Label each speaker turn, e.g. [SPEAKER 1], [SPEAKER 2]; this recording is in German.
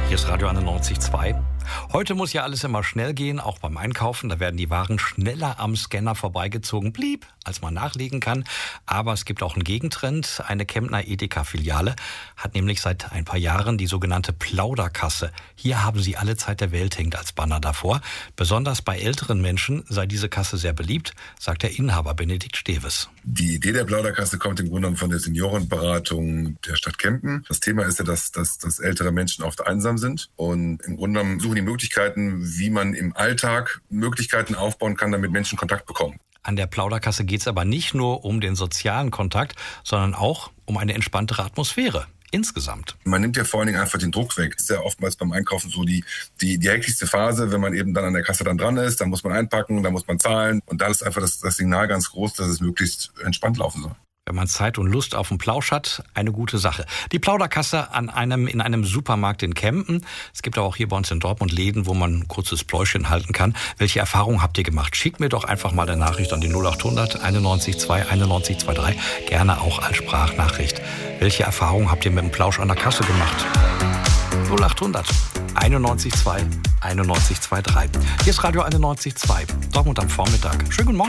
[SPEAKER 1] Hier ist Radio 91.2. Heute muss ja alles immer schnell gehen, auch beim Einkaufen. Da werden die Waren schneller am Scanner vorbeigezogen, als man nachlegen kann. Aber es gibt auch einen Gegentrend. Eine Kemptner Edeka-Filiale hat nämlich seit ein paar Jahren die sogenannte Plauderkasse. Hier haben sie alle Zeit der Welt, hängt als Banner davor. Besonders bei älteren Menschen sei diese Kasse sehr beliebt, sagt der Inhaber Benedikt Steves.
[SPEAKER 2] Die Idee der Plauderkasse kommt im Grunde genommen von der Seniorenberatung der Stadt Kempten. Das Thema ist ja, dass ältere Menschen oft einsam sind. Und im Grunde genommen suchen die Möglichkeiten, wie man im Alltag Möglichkeiten aufbauen kann, damit Menschen Kontakt bekommen.
[SPEAKER 1] An der Plauderkasse geht es aber nicht nur um den sozialen Kontakt, sondern auch um eine entspanntere Atmosphäre. Insgesamt.
[SPEAKER 2] Man nimmt ja vor allen Dingen einfach den Druck weg. Das ist ja oftmals beim Einkaufen so die hektischste Phase, wenn man eben dann an der Kasse dann dran ist, dann muss man einpacken, dann muss man zahlen. Und da ist einfach das Signal ganz groß, dass es möglichst entspannt laufen soll.
[SPEAKER 1] Wenn man Zeit und Lust auf einen Plausch hat, eine gute Sache. Die Plauderkasse in einem Supermarkt in Kempten. Es gibt auch hier bei uns in Dortmund Läden, wo man ein kurzes Pläuschchen halten kann. Welche Erfahrungen habt ihr gemacht? Schickt mir doch einfach mal eine Nachricht an die 0800 91 2 91 23. Gerne auch als Sprachnachricht. Welche Erfahrungen habt ihr mit dem Plausch an der Kasse gemacht? 0800 91 2 91 23. Hier ist Radio 91.2. Dortmund am Vormittag. Schönen guten Morgen.